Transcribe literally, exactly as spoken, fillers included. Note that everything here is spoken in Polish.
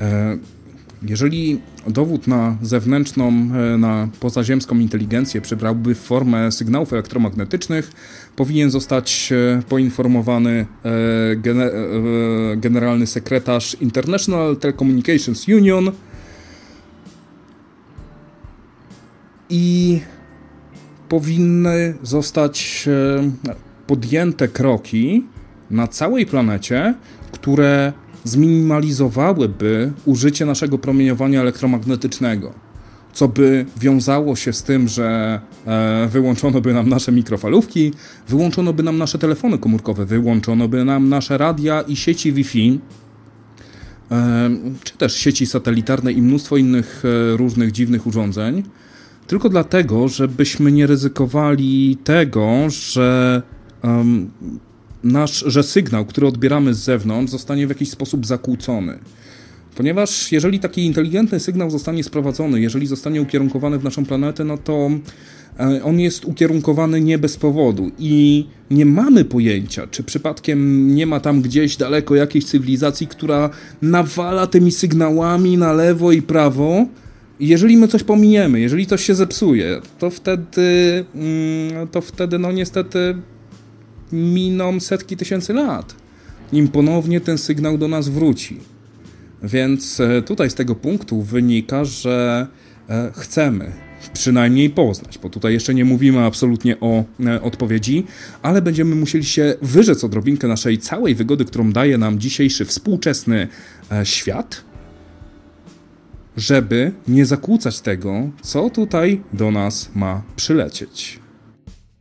Jeżeli dowód na zewnętrzną, na pozaziemską inteligencję przybrałby formę sygnałów elektromagnetycznych, powinien zostać poinformowany generalny sekretarz International Telecommunications Union i powinny zostać podjęte kroki na całej planecie, które zminimalizowałyby użycie naszego promieniowania elektromagnetycznego, co by wiązało się z tym, że e, wyłączono by nam nasze mikrofalówki, wyłączono by nam nasze telefony komórkowe, wyłączono by nam nasze radia i sieci Wi-Fi, e, czy też sieci satelitarne i mnóstwo innych e, różnych dziwnych urządzeń, tylko dlatego, żebyśmy nie ryzykowali tego, że um, nasz, że sygnał, który odbieramy z zewnątrz, zostanie w jakiś sposób zakłócony. Ponieważ jeżeli taki inteligentny sygnał zostanie sprowadzony, jeżeli zostanie ukierunkowany w naszą planetę, no to on jest ukierunkowany nie bez powodu i nie mamy pojęcia, czy przypadkiem nie ma tam gdzieś daleko jakiejś cywilizacji, która nawala tymi sygnałami na lewo i prawo. I jeżeli my coś pominiemy, jeżeli coś się zepsuje, to wtedy, to wtedy no niestety miną setki tysięcy lat, nim ponownie ten sygnał do nas wróci. Więc tutaj z tego punktu wynika, że chcemy przynajmniej poznać, bo tutaj jeszcze nie mówimy absolutnie o odpowiedzi, ale będziemy musieli się wyrzec odrobinkę naszej całej wygody, którą daje nam dzisiejszy współczesny świat, żeby nie zakłócać tego, co tutaj do nas ma przylecieć.